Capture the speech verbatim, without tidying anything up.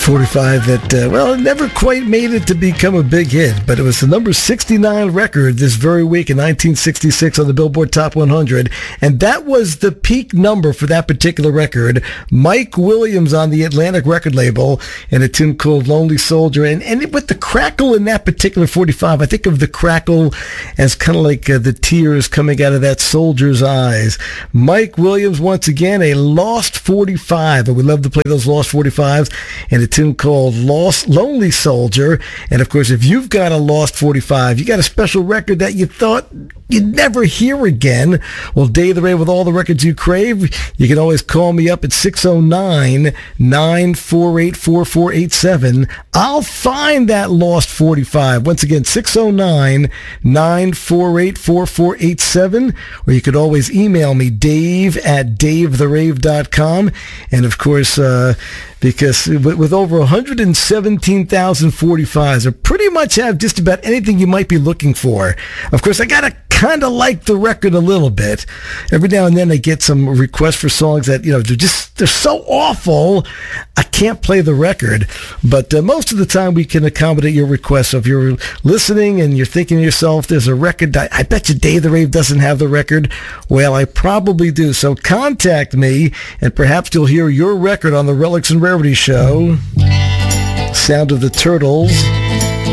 forty-five that, uh, well, it never quite made it to become a big hit, but it was the number sixty-nine record this very week in nineteen sixty-six on the Billboard Top one hundred, and that was the peak number for that particular record. Mike Williams on the Atlantic record label, and a tune called Lonely Soldier, and, and with the crackle in that particular forty-five, I think of the crackle as kind of like uh, the tears coming out of that soldier's eyes. Mike Williams, once again, a lost forty-five, and we love to play those lost forty-fives, and a tune called Lost Lonely Soldier. And of course, if you've got a lost forty-five, you got a special record that you thought you'd never hear again, well, Dave the Rave with all the records you crave, you can always call me up at six oh nine, nine four eight, four four eight seven. I'll find that lost forty-five. Once again, six oh nine, nine four eight, four four eight seven, or you could always email me, dave at dave the rave dot com. And of course, uh, because with over one hundred seventeen thousand forty-fives, I pretty much have just about anything you might be looking for. Of course, I got to kind of like the record a little bit. Every now and then I get some requests for songs that, you know, they're just, they're so awful, I can't play the record. But uh, most of the time we can accommodate your requests. So if you're listening and you're thinking to yourself, there's a record, I, I bet you Dave the Rave doesn't have the record. Well, I probably do. So contact me, and perhaps you'll hear your record on the Relics and Rarities show. Sound of the Turtles.